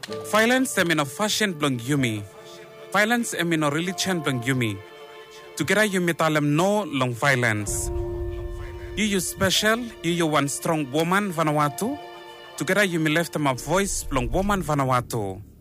Violence em in a fashion blong yumi. Violence em in a religion blong yumi. Together you metalem no long violence. You special, you one strong woman Vanuatu. Together you me left them a voice blong woman Vanuatu.